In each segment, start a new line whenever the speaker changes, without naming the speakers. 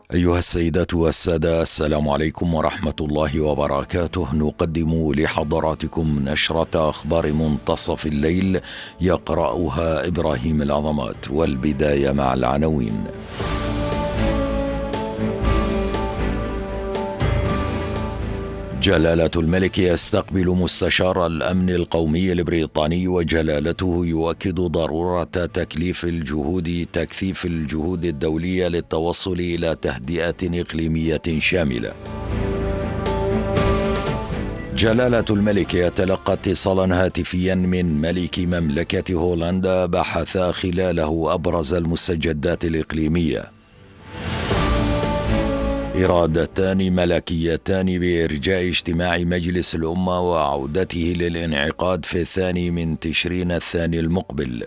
أيها السيدات والسادة، السلام عليكم ورحمة الله وبركاته. نقدم لحضراتكم نشرة أخبار منتصف الليل يقرأها إبراهيم العظمات، والبداية مع العناوين. جلالة الملك يستقبل مستشار الأمن القومي البريطاني، وجلالته يؤكد ضرورة تكثيف الجهود الدولية للتوصل إلى تهدئة إقليمية شاملة. جلالة الملك يتلقى اتصالا هاتفيا من ملك مملكة هولندا بحث خلاله أبرز المستجدات الإقليمية. إرادتان ملكيتان بإرجاء اجتماع مجلس الأمة وعودته للانعقاد في 2 تشرين الثاني المقبل.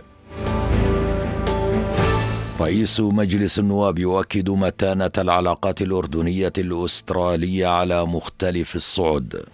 رئيس مجلس النواب يؤكد متانة العلاقات الأردنية الأسترالية على مختلف الصعد.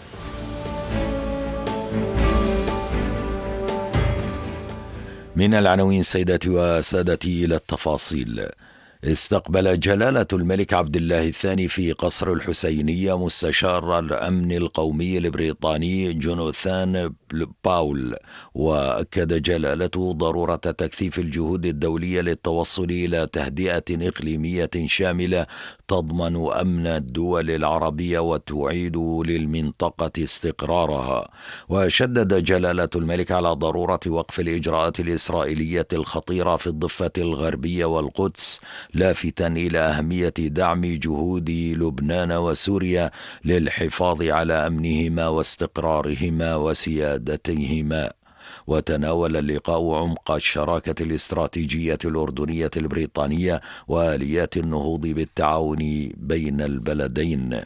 من العناوين سيداتي وسادتي إلى التفاصيل. استقبل جلالة الملك عبد الله الثاني في قصر الحسينية مستشار الأمن القومي البريطاني جوناثان باول، وأكد جلالته ضرورة تكثيف الجهود الدولية للتوصل إلى تهدئة إقليمية شاملة تضمن أمن الدول العربية وتعيد للمنطقة استقرارها. وشدد جلالة الملك على ضرورة وقف الإجراءات الإسرائيلية الخطيرة في الضفة الغربية والقدس، لافتا إلى أهمية دعم جهود لبنان وسوريا للحفاظ على أمنهما واستقرارهما وسيادتهما. وتناول اللقاء عمق الشراكة الاستراتيجية الأردنية البريطانية وآليات النهوض بالتعاون بين البلدين.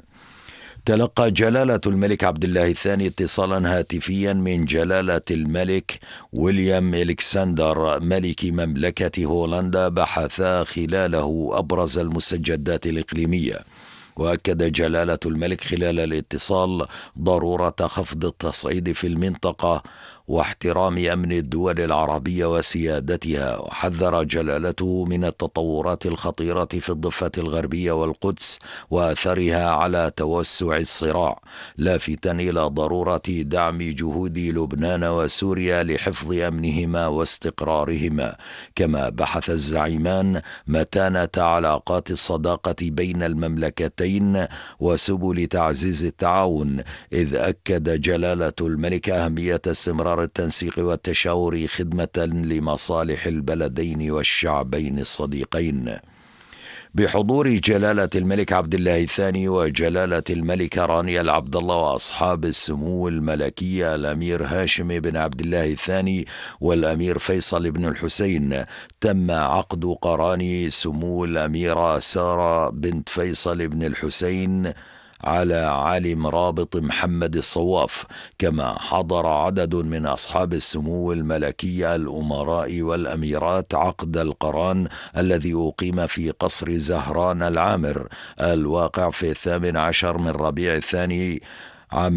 تلقى جلالة الملك عبد الله الثاني اتصالا هاتفيا من جلالة الملك ويليام إلكسندر ملك مملكة هولندا بحثا خلاله أبرز المستجدات الإقليمية. وأكد جلالة الملك خلال الاتصال ضرورة خفض التصعيد في المنطقة واحترام أمن الدول العربية وسيادتها. وحذر جلالته من التطورات الخطيرة في الضفة الغربية والقدس وأثرها على توسع الصراع، لافتا إلى ضرورة دعم جهود لبنان وسوريا لحفظ أمنهما واستقرارهما. كما بحث الزعيمان متانة علاقات الصداقة بين المملكتين وسبل تعزيز التعاون، إذ أكد جلالة الملك أهمية استمرار التنسيق والتشاور خدمة لمصالح البلدين والشعبين الصديقين. بحضور جلالة الملك عبد الله الثاني وجلالة الملكة رانيا العبد الله وأصحاب السمو الملكية الأمير هاشم بن عبد الله الثاني والأمير فيصل بن الحسين، تم عقد قران سمو الأميرة سارة بنت فيصل بن الحسين على علي مرابط محمد الصواف. كما حضر عدد من أصحاب السمو الملكية الأمراء والأميرات عقد القران الذي أقيم في قصر زهران العامر الواقع في 18 من ربيع الثاني عام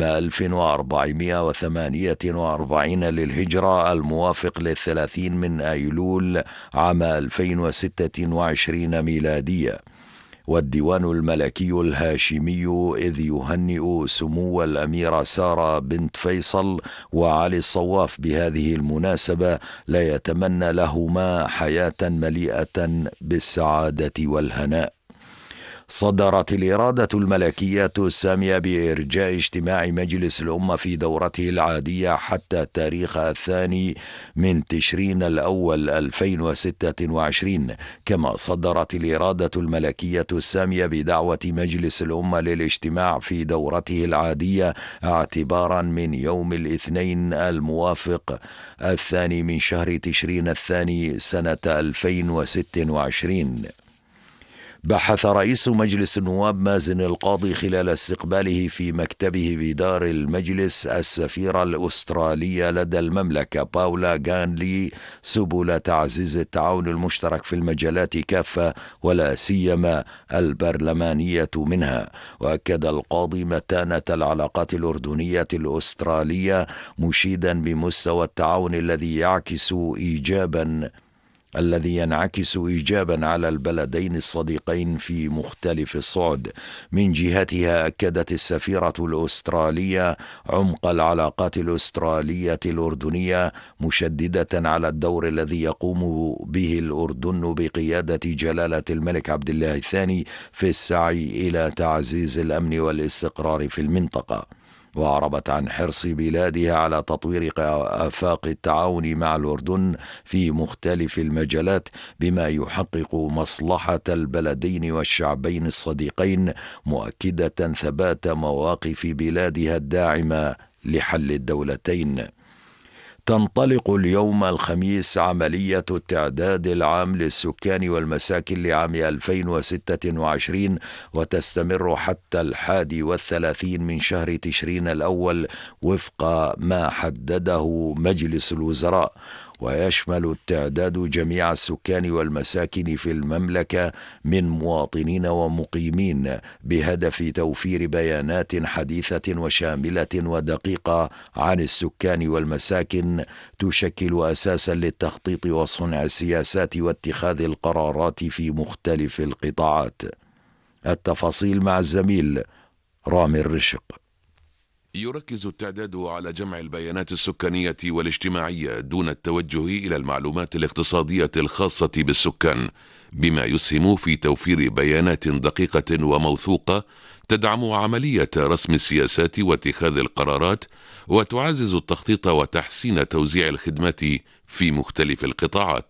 1448 للهجرة، الموافق 30 من أيلول عام 2026 ميلادية. والديوان الملكي الهاشمي إذ يهنئ سمو الأميرة سارة بنت فيصل وعلي الصواف بهذه المناسبة، لا يتمنى لهما حياة مليئة بالسعادة والهناء. صدرت الإرادة الملكية السامية بإرجاء اجتماع مجلس الأمة في دورته العادية حتى تاريخ 2 تشرين الأول 2026. كما صدرت الإرادة الملكية السامية بدعوة مجلس الأمة للاجتماع في دورته العادية اعتبارا من يوم الاثنين الموافق 2 من شهر تشرين الثاني سنة 2026. بحث رئيس مجلس النواب مازن القاضي خلال استقباله في مكتبه بدار المجلس السفيرة الأسترالية لدى المملكة باولا غانلي سبل تعزيز التعاون المشترك في المجالات كافة ولا سيما البرلمانية منها. وأكد القاضي متانة العلاقات الأردنية الأسترالية، مشيدا بمستوى التعاون الذي يعكس إيجابا الذي ينعكس إيجابا على البلدين الصديقين في مختلف الصعد. من جهتها أكدت السفيرة الأسترالية عمق العلاقات الأسترالية الأردنية، مشددة على الدور الذي يقوم به الأردن بقيادة جلالة الملك عبد الله الثاني في السعي إلى تعزيز الأمن والاستقرار في المنطقة. وأعربت عن حرص بلادها على تطوير آفاق التعاون مع الأردن في مختلف المجالات بما يحقق مصلحة البلدين والشعبين الصديقين، مؤكدة ثبات مواقف بلادها الداعمة لحل الدولتين. تنطلق اليوم الخميس عملية التعداد العام للسكان والمساكن لعام 2026، وتستمر حتى 31 من شهر تشرين الأول وفق ما حدده مجلس الوزراء. ويشمل التعداد جميع السكان والمساكن في المملكة من مواطنين ومقيمين، بهدف توفير بيانات حديثة وشاملة ودقيقة عن السكان والمساكن تشكل أساسا للتخطيط وصنع السياسات واتخاذ القرارات في مختلف القطاعات. التفاصيل مع الزميل رامي الرشق.
يركز التعداد على جمع البيانات السكانية والاجتماعية دون التوجه إلى المعلومات الاقتصادية الخاصة بالسكان، بما يسهم في توفير بيانات دقيقة وموثوقة تدعم عملية رسم السياسات واتخاذ القرارات، وتعزز التخطيط وتحسين توزيع الخدمات في مختلف القطاعات.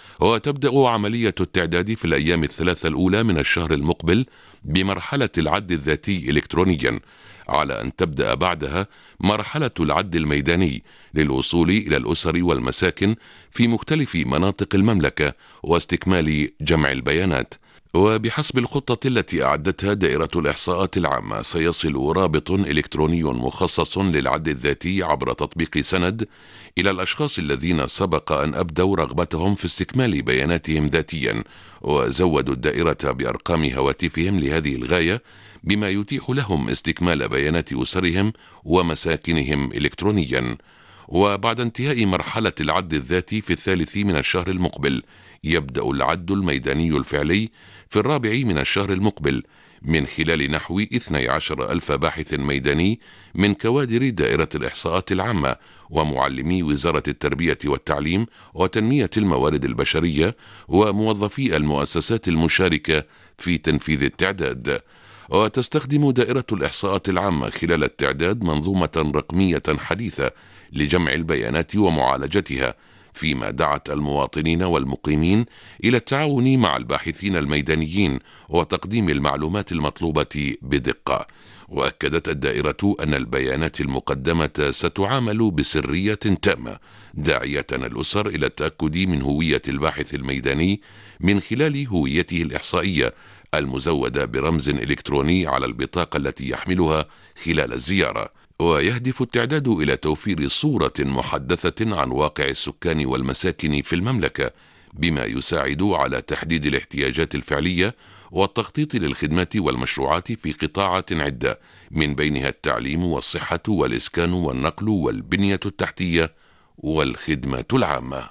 وتبدأ عملية التعداد في الأيام الثلاثة الأولى من الشهر المقبل بمرحلة العد الذاتي إلكترونيا، على أن تبدأ بعدها مرحلة العد الميداني للوصول إلى الأسر والمساكن في مختلف مناطق المملكة واستكمال جمع البيانات. وبحسب الخطة التي أعدتها دائرة الإحصاءات العامة، سيصل رابط إلكتروني مخصص للعد الذاتي عبر تطبيق سند إلى الأشخاص الذين سبق أن أبدوا رغبتهم في استكمال بياناتهم ذاتيا وزودوا الدائرة بأرقام هواتفهم لهذه الغاية، بما يتيح لهم استكمال بيانات أسرهم ومساكنهم إلكترونيا. وبعد انتهاء مرحلة العد الذاتي في الثالث من الشهر المقبل، يبدأ العد الميداني الفعلي في الرابع من الشهر المقبل من خلال نحو 12,000 باحث ميداني من كوادر دائرة الإحصاءات العامة ومعلمي وزارة التربية والتعليم وتنمية الموارد البشرية وموظفي المؤسسات المشاركة في تنفيذ التعداد. وتستخدم دائرة الإحصاءات العامة خلال التعداد منظومة رقمية حديثة لجمع البيانات ومعالجتها، فيما دعت المواطنين والمقيمين إلى التعاون مع الباحثين الميدانيين وتقديم المعلومات المطلوبة بدقة. وأكدت الدائرة أن البيانات المقدمة ستعامل بسرية تامة، داعية الأسر إلى التأكد من هوية الباحث الميداني من خلال هويته الإحصائية المزودة برمز إلكتروني على البطاقة التي يحملها خلال الزيارة. ويهدف التعداد إلى توفير صورة محدثة عن واقع السكان والمساكن في المملكة، بما يساعد على تحديد الاحتياجات الفعلية والتخطيط للخدمات والمشروعات في قطاعات عدة، من بينها التعليم والصحة والإسكان والنقل والبنية التحتية والخدمات العامة.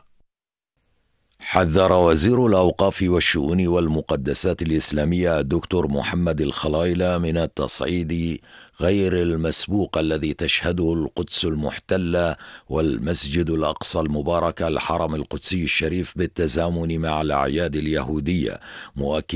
حذر وزير الأوقاف والشؤون والمقدسات الإسلامية الدكتور محمد الخلايلة من التصعيد غير المسبوق الذي تشهده القدس المحتلة والمسجد الأقصى المبارك الحرم القدسي الشريف بالتزامن مع الأعياد اليهودية، مؤكد